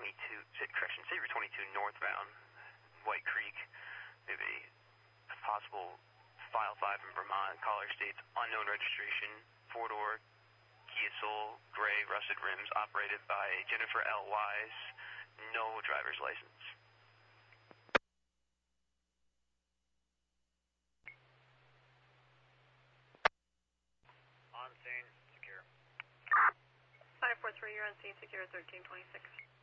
Sabre 22 northbound, White Creek, maybe a possible file 5 in Vermont, caller states unknown registration, 4-door, Kia Soul, gray, rusted rims, operated by Jennifer L. Wise, no driver's license. On scene, secure. 543, you're on scene, secure 1326.